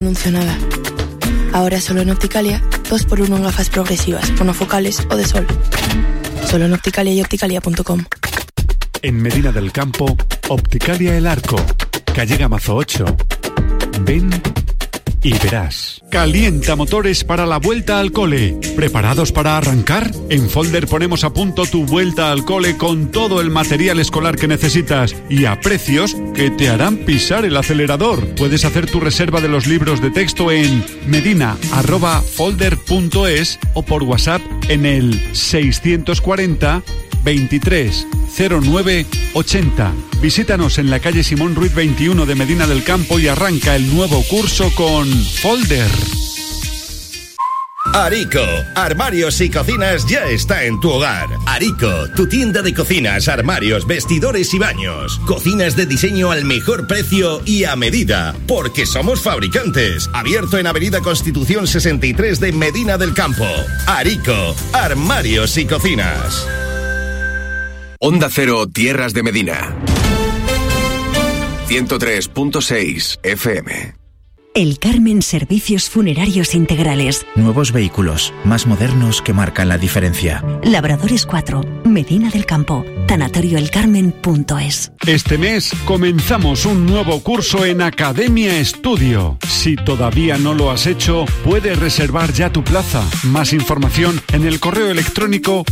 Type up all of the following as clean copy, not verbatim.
anuncio nada. Ahora solo en Opticalia, 2x1 en gafas progresivas, monofocales o de sol. Solo en Opticalia y opticalia.com. En Medina del Campo, Opticalia El Arco, calle Gamazo 8. Ven y verás. Calienta motores para la vuelta al cole. ¿Preparados para arrancar? En Folder ponemos a punto tu vuelta al cole con todo el material escolar que necesitas y a precios que te harán pisar el acelerador. Puedes hacer tu reserva de los libros de texto en medina@folder.es o por WhatsApp en el 640 23 09 80. Visítanos en la calle Simón Ruiz 21 de Medina del Campo y arranca el nuevo curso con Folder. Arico, armarios y cocinas ya está en tu hogar. Arico, tu tienda de cocinas, armarios, vestidores y baños. Cocinas de diseño al mejor precio y a medida, porque somos fabricantes. Abierto en Avenida Constitución 63 de Medina del Campo. Arico, armarios y cocinas. Onda Cero, Tierras de Medina. 103.6 FM. El Carmen Servicios Funerarios Integrales. Nuevos vehículos, más modernos que marcan la diferencia. Labradores 4, Medina del Campo. Tanatorioelcarmen.es. Este mes comenzamos un nuevo curso en Academia Estudio. Si todavía no lo has hecho, puedes reservar ya tu plaza. Más información en el correo electrónico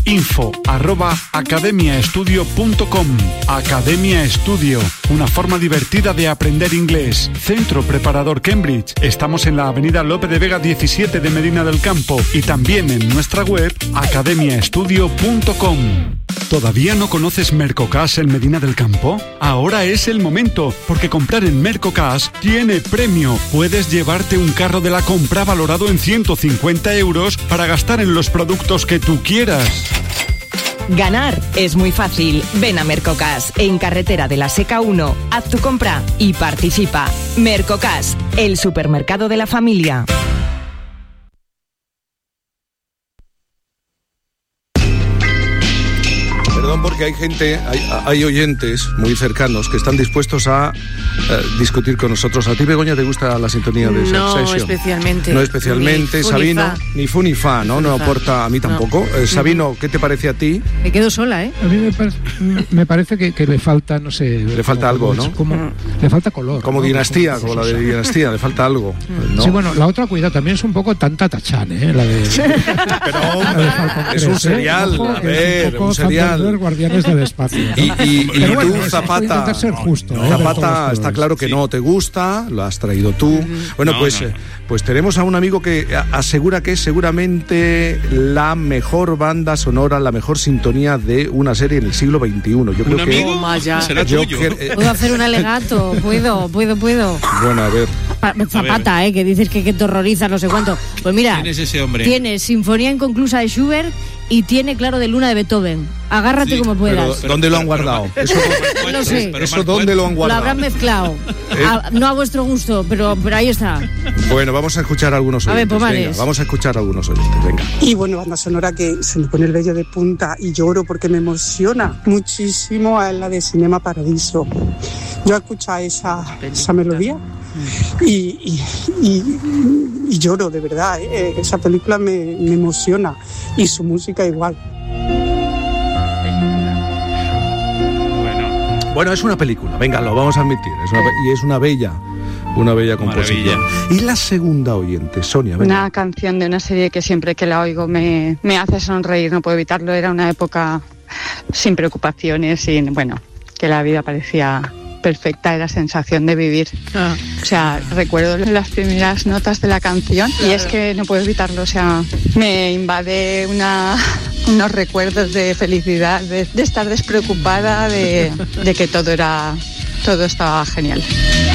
info@academiaestudio.com. Academia Estudio, una forma divertida de aprender inglés. Centro Preparador Cambridge. Estamos en la avenida Lope de Vega 17 de Medina del Campo y también en nuestra web academiaestudio.com. ¿Todavía no conoces Mercocash en Medina del Campo? Ahora es el momento, porque comprar en Mercocash tiene premio. Puedes llevarte un carro de la compra valorado en 150 euros para gastar en los productos que tú quieras. Ganar es muy fácil. Ven a Mercocash, en Carretera de la Seca 1. Haz tu compra y participa. Mercocash, el supermercado de la familia. Perdón, porque hay gente, hay oyentes muy cercanos que están dispuestos a discutir con nosotros. ¿A ti, Begoña, te gusta la sintonía de Succession? No especialmente. No especialmente. Sabino, ni fu ni fa, ¿no? No aporta, a mí tampoco. Sabino, ¿qué te parece a ti? Me quedo sola, ¿eh? A mí me parece que le falta, no sé... Le falta algo, ¿no? Le falta color. Como ¿no? Dinastía, como la de Dinastía, le falta algo, ¿no? Sí, bueno, la otra, cuidado, también es un poco tanta tachán, ¿eh? La de... Pero, es un serial, ojo, a ver, un serial. Guardianes del Espacio, ¿no? Y bueno, tú, Zapata, ser justo, Zapata, está claro que no te gusta, lo has traído tú. Bueno, pues tenemos a un amigo que asegura que es seguramente la mejor banda sonora, la mejor sintonía de una serie en el siglo XXI. Yo creo que... ¿Será tuyo? ¿Puedo hacer un alegato? ¿Puedo? Bueno, a ver. Zapata, que dices que te horroriza, no sé cuánto. Pues mira, ¿quién es ese hombre? Tiene Sinfonía Inconclusa de Schubert y tiene Claro de Luna de Beethoven. Agárrate como puedas. Pero, ¿dónde lo han guardado? Eso, no sé. ¿Eso dónde lo han guardado? Lo habrán mezclado. No a vuestro gusto, pero ahí está. Bueno, vamos a escuchar a algunos oyentes. A ver, pues venga, vamos a escuchar a algunos oyentes, venga. Y bueno, banda sonora que se me pone el vello de punta y lloro porque me emociona muchísimo a la de Cinema Paradiso. Yo escucho esa melodía y lloro, de verdad. Esa película me emociona y su música igual. Bueno, es una película, venga, lo vamos a admitir, es una bella composición. Y la segunda oyente, Sonia, venga. Una canción de una serie que siempre que la oigo me hace sonreír, no puedo evitarlo. Era una época sin preocupaciones, que la vida parecía perfecta, era sensación de vivir. O sea, recuerdo las primeras notas de la canción y es que no puedo evitarlo, o sea, me invade unos recuerdos de felicidad, de estar despreocupada, de que todo estaba genial.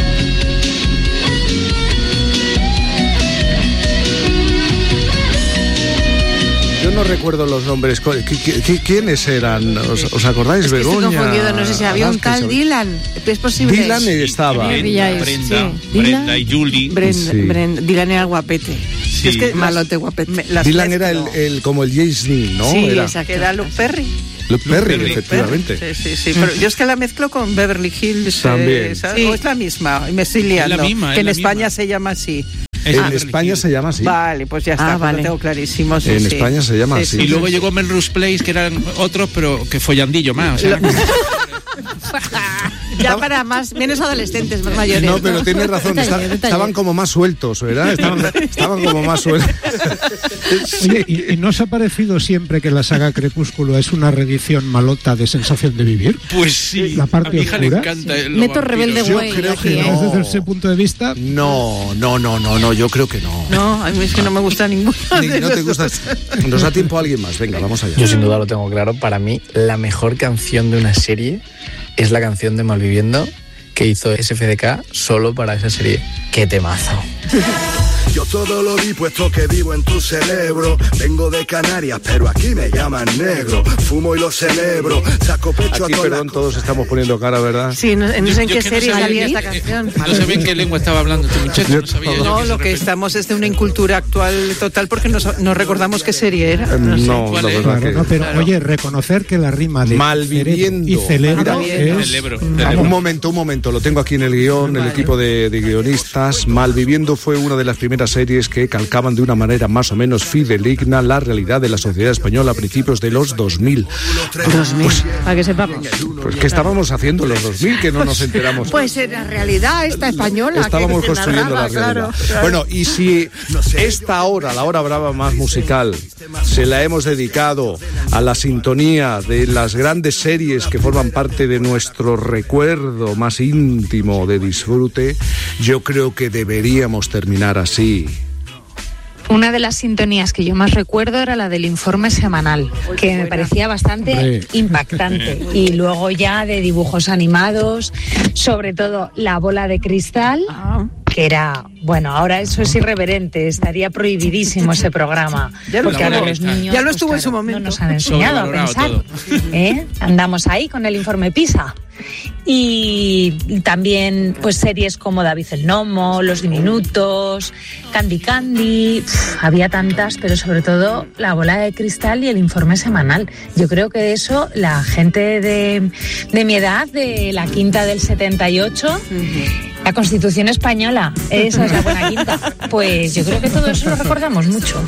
Yo no recuerdo los nombres. ¿Quiénes eran? ¿Os acordáis, es que Begoña? Estoy confundido, no sé si había un tal Dylan. ¿Es posible? Dylan estaba. Brenda y Julie. Dylan era el guapete. Sí. Es que malote guapete. Dylan era como el James Dean, ¿no? Sí, exacto. Era Luke Perry. Luke Perry, efectivamente. Sí. Pero yo es que la mezclo con Beverly Hills. También. ¿sabes? Sí. O es la misma, me estoy liando. Es la misma, que en España se llama así. En España se llama así. Vale, pues ya está, lo tengo clarísimo. En España se llama así. Y luego llegó Melrose Place, que eran otros, pero que follandillo más. O sea, ya para menos adolescentes, más mayores. No, pero tienes razón, estaban como más sueltos, ¿verdad? Estaban como más sueltos. Sí. Oye, ¿y no os ha parecido siempre que la saga Crepúsculo es una reedición malota de Sensación de Vivir? Pues sí, la parte a mi hija oscura. le encanta. Meto rebelde güey. Yo creo que no. Desde ese punto de vista. No, yo creo que no. No, a mí es que no me gusta ninguna. No te gusta. Nos da tiempo a alguien más, venga, vamos allá. Yo sin duda lo tengo claro, para mí la mejor canción de una serie es la canción de Malviviendo que hizo SFDK solo para esa serie. ¡Qué temazo! Yo todo lo di puesto que vivo en tu cerebro. Vengo de Canarias, pero aquí me llaman negro. Fumo y lo celebro. Saco pecho aquí, a toda perdón, todos estamos poniendo cara, ¿verdad? Sí, no sé en qué serie salía esta canción. No sé en qué lengua estaba hablando este muchacho. No, lo que estamos es de una incultura actual total porque no recordamos qué serie era. No, la verdad que... pero oye, reconocer que la rima de Malviviendo y celebro es... Un momento, lo tengo aquí en el guión, el equipo de guionistas. Malviviendo fue una de las primeras series que calcaban de una manera más o menos fidedigna la realidad de la sociedad española a principios de los 2000. Pues, para que sepamos. Pues ¿qué estábamos haciendo en los 2000 que no nos enteramos? Pues en la realidad esta española. Estábamos construyendo la realidad. Claro. Bueno, y si esta hora, la hora brava más musical, se la hemos dedicado a la sintonía de las grandes series que forman parte de nuestro recuerdo más íntimo de disfrute, yo creo que deberíamos terminar así. Una de las sintonías que yo más recuerdo era la del informe semanal, que me parecía bastante impactante. Y luego ya de dibujos animados, sobre todo La Bola de Cristal, que era, bueno, ahora eso es irreverente, estaría prohibidísimo ese programa. Porque ahora los niños ya lo estuvo en su momento. No nos han enseñado a pensar. Andamos ahí con el informe PISA. Y también pues series como David el Gnomo, Los Diminutos, Candy Candy, había tantas, pero sobre todo La Bola de Cristal y el informe semanal. Yo creo que eso la gente de mi edad, de la quinta del 78, la Constitución española, esa es la buena quinta, pues yo creo que todo eso lo recordamos mucho.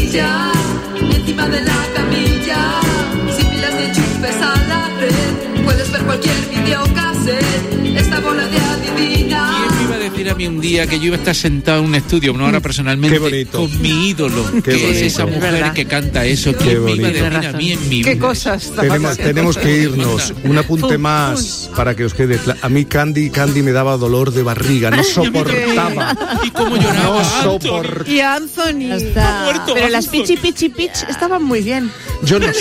Encima de la camilla, sin pilas de enchufes a la red, puedes ver cualquier videocassette, esta bola de adivina. ¿Quién me iba a decir a mí un día que yo iba a estar sentado en un estudio, no ahora personalmente, con mi ídolo, que es esa mujer que canta eso? ¿Quién me iba a decir a mí en mi vida? ¿Qué cosas? Tenemos que irnos. Un apunte más para que os quede claro. A mí Candy me daba dolor de barriga, no soportaba. ¿Y cómo lloraba? No soportaba. Y Anthony está... Pero las Pichi estaban muy bien. Yo no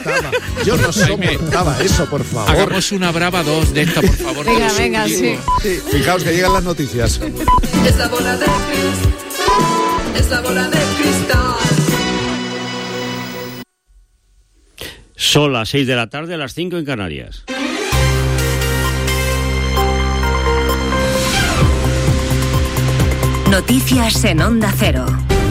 soportaba eso, por favor. Hagamos una brava 2 de esta, por favor. Venga, sí. Fijaos que llegan las noticias. Es la bola de cristal. Es la bola de cristal. Son las 6 de la tarde, a las 5 en Canarias. Noticias en Onda Cero.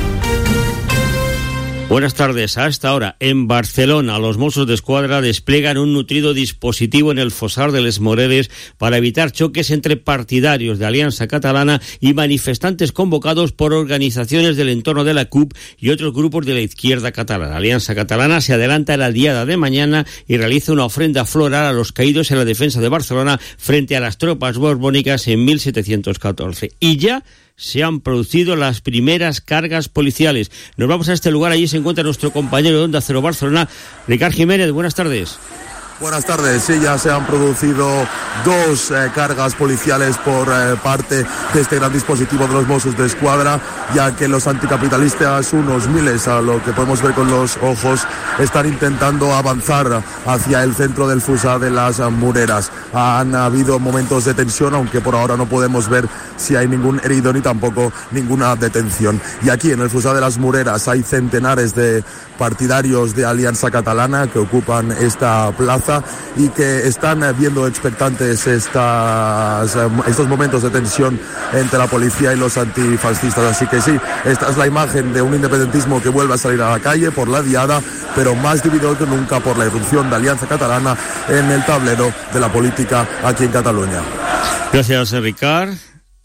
Buenas tardes. A esta hora, en Barcelona, los Mossos d'Esquadra despliegan un nutrido dispositivo en el Fossar de les Moreres para evitar choques entre partidarios de Alianza Catalana y manifestantes convocados por organizaciones del entorno de la CUP y otros grupos de la izquierda catalana. Alianza Catalana se adelanta a la diada de mañana y realiza una ofrenda floral a los caídos en la defensa de Barcelona frente a las tropas borbónicas en 1714. Y ya se han producido las primeras cargas policiales. Nos vamos a este lugar, allí se encuentra nuestro compañero de Onda Cero Barcelona, Ricard Jiménez. Buenas tardes. Buenas tardes, sí, ya se han producido dos cargas policiales por parte de este gran dispositivo de los Mossos d'Esquadra, ya que los anticapitalistas, unos miles, a lo que podemos ver con los ojos, están intentando avanzar hacia el centro del Fossar de las Moreras. Han habido momentos de tensión, aunque por ahora no podemos ver si hay ningún herido ni tampoco ninguna detención. Y aquí en el Fossar de las Moreras hay centenares de partidarios de Alianza Catalana que ocupan esta plaza y que están viendo expectantes estos momentos de tensión entre la policía y los antifascistas. Así que sí, esta es la imagen de un independentismo que vuelve a salir a la calle por la diada, pero más dividido que nunca por la irrupción de Alianza Catalana en el tablero de la política aquí en Cataluña. Gracias, Ricard.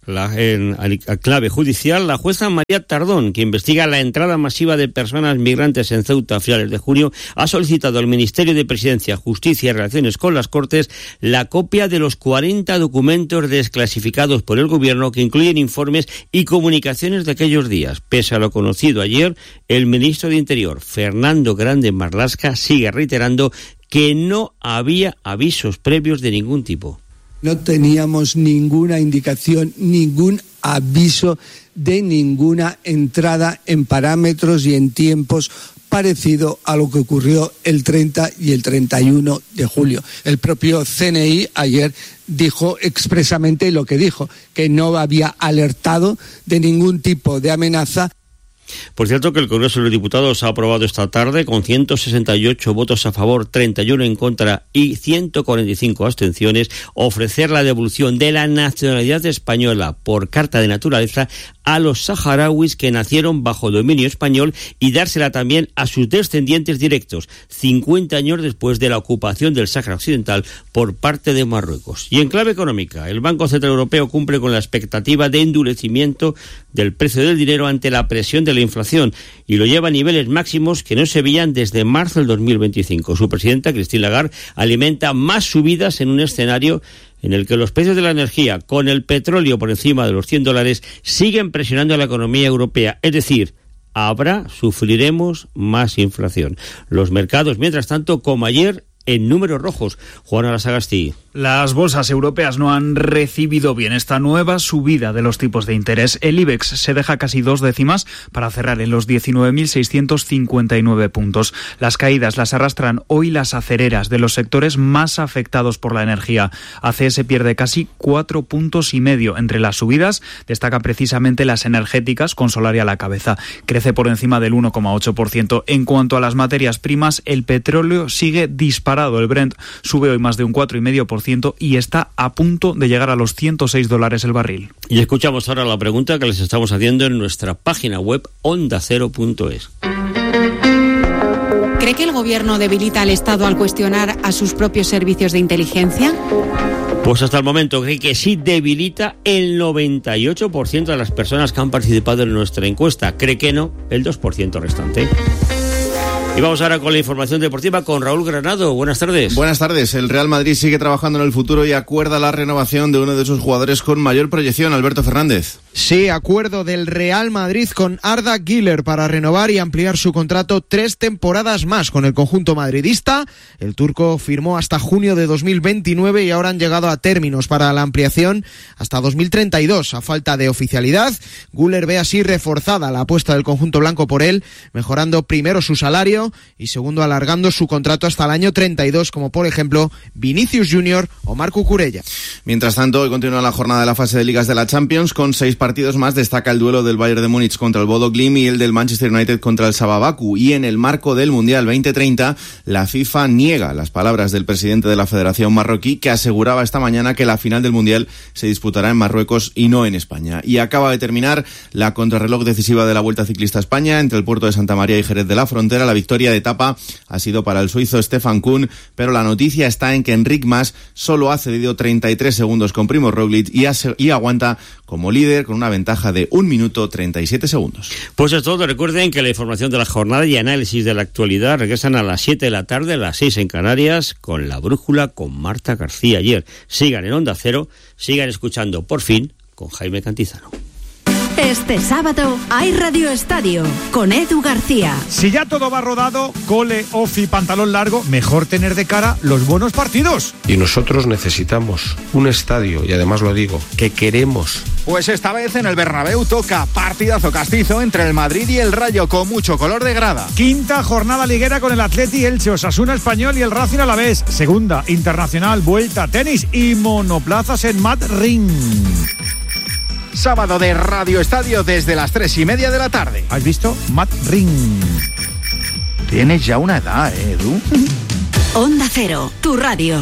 En clave judicial, la jueza María Tardón, que investiga la entrada masiva de personas migrantes en Ceuta a finales de junio, ha solicitado al Ministerio de Presidencia, Justicia y Relaciones con las Cortes la copia de los 40 documentos desclasificados por el Gobierno que incluyen informes y comunicaciones de aquellos días. Pese a lo conocido ayer, el ministro de Interior, Fernando Grande Marlaska, sigue reiterando que no había avisos previos de ningún tipo. No teníamos ninguna indicación, ningún aviso de ninguna entrada en parámetros y en tiempos parecido a lo que ocurrió el 30 y el 31 de julio. El propio CNI ayer dijo expresamente lo que dijo, que no había alertado de ningún tipo de amenaza. Por cierto, que el Congreso de los Diputados ha aprobado esta tarde, con 168 votos a favor, 31 en contra y 145 abstenciones, ofrecer la devolución de la nacionalidad española por carta de naturaleza a los saharauis que nacieron bajo dominio español y dársela también a sus descendientes directos, 50 años después de la ocupación del Sáhara Occidental por parte de Marruecos. Y en clave económica, el Banco Central Europeo cumple con la expectativa de endurecimiento del precio del dinero ante la presión de la inflación y lo lleva a niveles máximos que no se veían desde marzo del 2025. Su presidenta, Christine Lagarde, alimenta más subidas en un escenario en el que los precios de la energía, con el petróleo por encima de los $100, siguen presionando a la economía europea. Es decir, sufriremos más inflación. Los mercados, mientras tanto, como ayer, en números rojos. Juan Arasagasti. Las bolsas europeas no han recibido bien esta nueva subida de los tipos de interés. El IBEX se deja casi 2 décimas para cerrar en los 19.659 puntos. Las caídas las arrastran hoy las acereras de los sectores más afectados por la energía. ACS pierde casi 4,5 puntos. Entre las subidas destacan precisamente las energéticas, con Solaria a la cabeza. Crece por encima del 1,8%. En cuanto a las materias primas, el petróleo sigue disparado. El Brent sube hoy más de un 4,5% y está a punto de llegar a los $106 el barril. Y escuchamos ahora la pregunta que les estamos haciendo en nuestra página web ondacero.es. ¿Cree que el gobierno debilita al Estado al cuestionar a sus propios servicios de inteligencia? Pues hasta el momento cree que sí debilita el 98% de las personas que han participado en nuestra encuesta. Cree que no, el 2% restante. Y vamos ahora con la información deportiva con Raúl Granado. Buenas tardes. Buenas tardes. El Real Madrid sigue trabajando en el futuro y acuerda la renovación de uno de sus jugadores con mayor proyección, Alberto Fernández. Sí, acuerdo del Real Madrid con Arda Güler para renovar y ampliar su contrato 3 temporadas más con el conjunto madridista. El turco firmó hasta junio de 2029 y ahora han llegado a términos para la ampliación hasta 2032. A falta de oficialidad, Güler ve así reforzada la apuesta del conjunto blanco por él, mejorando primero su salario y segundo alargando su contrato hasta el año 32, como por ejemplo Vinicius Junior o Marc Cucurella. Mientras tanto, hoy continúa la jornada de la fase de ligas de la Champions con 6 partidos más. Destaca el duelo del Bayern de Múnich contra el Bodo Glimt y el del Manchester United contra el Sabah Baku. Y en el marco del Mundial 2030, la FIFA niega las palabras del presidente de la Federación marroquí, que aseguraba esta mañana que la final del Mundial se disputará en Marruecos y no en España. Y acaba de terminar la contrarreloj decisiva de la Vuelta Ciclista a España entre el puerto de Santa María y Jerez de la Frontera. La victoria de etapa ha sido para el suizo Stefan Kuhn, pero la noticia está en que Enric Mas solo ha cedido 33 segundos con Primož Roglič y aguanta como líder con una ventaja de 1 minuto 37 segundos. Pues es todo. Recuerden que la información de la jornada y análisis de la actualidad regresan a las 7 de la tarde, a las 6 en Canarias, con La Brújula con Marta García ayer. Sigan en Onda Cero, sigan escuchando Por Fin con Jaime Cantizano. Este sábado hay Radio Estadio con Edu García. Si ya todo va rodado, cole, ofi, pantalón largo, mejor tener de cara los buenos partidos. Y nosotros necesitamos un estadio, y además lo digo, que queremos. Pues esta vez en el Bernabéu toca partidazo castizo entre el Madrid y el Rayo, con mucho color de grada. Quinta jornada liguera con el Atleti, Elche, Osasuna Español y el Racing Alavés. Segunda, internacional, vuelta, tenis y monoplazas en Madrid. Sábado de Radio Estadio desde las 3:30 de la tarde. ¿Has visto? Madrid. Tienes ya una edad, Edu. Onda Cero, tu radio.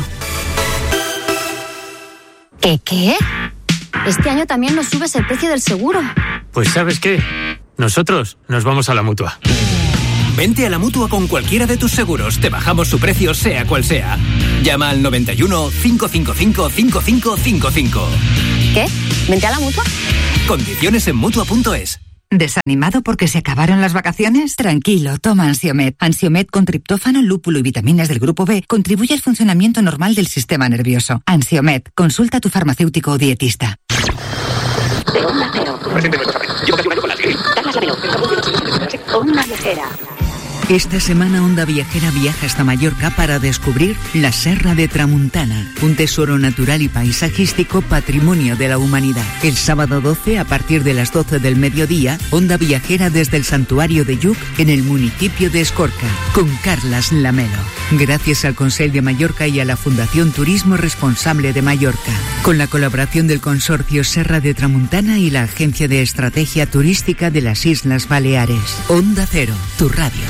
¿Qué? Este año también nos subes el precio del seguro. Pues ¿sabes qué? Nosotros nos vamos a la Mutua. Vente a la Mutua con cualquiera de tus seguros. Te bajamos su precio, sea cual sea. Llama al 91 555 5555. ¿Qué? Vente a la Mutua. Condiciones en Mutua.es. ¿Desanimado porque se acabaron las vacaciones? Tranquilo, toma Ansiomed. Ansiomed con triptófano, lúpulo y vitaminas del grupo B contribuye al funcionamiento normal del sistema nervioso. Ansiomed, consulta a tu farmacéutico o dietista. De Onda Cero. Presente nuestro café. Llevo casi un año con la Siri. Carlas Lamelo. Onda Viajera. Esta semana Onda Viajera viaja hasta Mallorca para descubrir la Serra de Tramuntana, un tesoro natural y paisajístico patrimonio de la humanidad. El sábado 12, a partir de las 12 del mediodía, Onda Viajera desde el Santuario de Lluc, en el municipio de Escorca, con Carlas Lamelo. Gracias al Consell de Mallorca y a la Fundación Turismo Responsable de Mallorca, con la colaboración del Consorcio Serra de Tramuntana y la Agencia de Estrategia Turística de las Islas Baleares. Onda Cero, tu radio.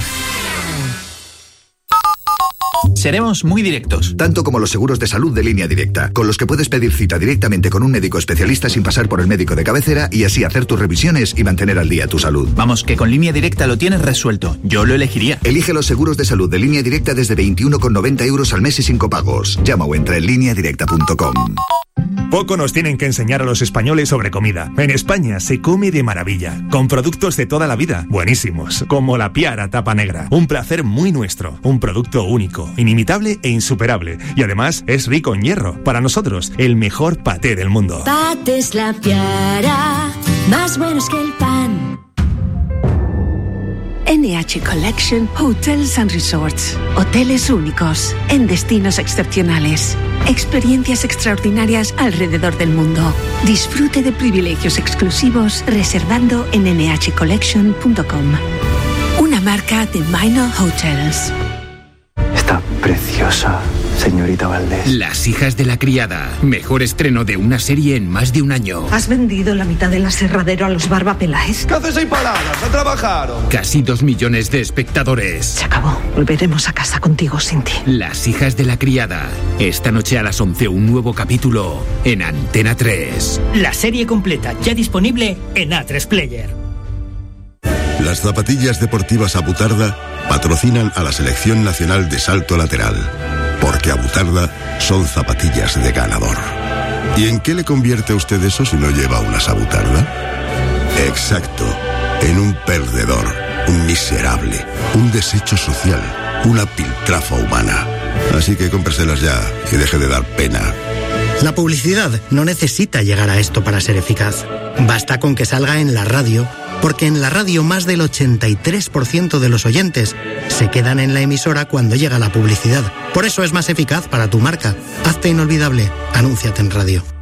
Seremos muy directos. Tanto como los seguros de salud de Línea Directa, con los que puedes pedir cita directamente con un médico especialista sin pasar por el médico de cabecera y así hacer tus revisiones y mantener al día tu salud. Vamos, que con Línea Directa lo tienes resuelto. Yo lo elegiría. Elige los seguros de salud de Línea Directa desde 21,90 € al mes y sin copagos. Llama o entra en lineadirecta.com. Poco nos tienen que enseñar a los españoles sobre comida. En España se come de maravilla, con productos de toda la vida, buenísimos, como la Piara tapa negra. Un placer muy nuestro, un producto único, inimitable e insuperable. Y además es rico en hierro. Para nosotros, el mejor paté del mundo. Patés La Piara, más buenos que el pan. NH Collection Hotels and Resorts. Hoteles únicos, en destinos excepcionales. Experiencias extraordinarias alrededor del mundo. Disfrute de privilegios exclusivos reservando en nhcollection.com. Una marca de Minor Hotels. Está preciosa, señorita Valdés. Las hijas de la criada. Mejor estreno de una serie en más de un año. ¿Has vendido la mitad del aserradero a los Barba Peláez? ¿Qué haces ahí paradas? ¡A trabajar! Casi 2 millones de espectadores. Se acabó. Volveremos a casa contigo sin ti. Las hijas de la criada. Esta noche a las 11 un nuevo capítulo en Antena 3. La serie completa ya disponible en A3 Player. Las zapatillas deportivas Abutarda patrocinan a la Selección Nacional de Salto Lateral, porque Abutarda son zapatillas de ganador. ¿Y en qué le convierte a usted eso si no lleva unas Abutarda? Exacto, en un perdedor, un miserable, un desecho social, una piltrafa humana. Así que cómpreselas ya y deje de dar pena. La publicidad no necesita llegar a esto para ser eficaz. Basta con que salga en la radio, porque en la radio más del 83% de los oyentes se quedan en la emisora cuando llega la publicidad. Por eso es más eficaz para tu marca. Hazte inolvidable. Anúnciate en radio.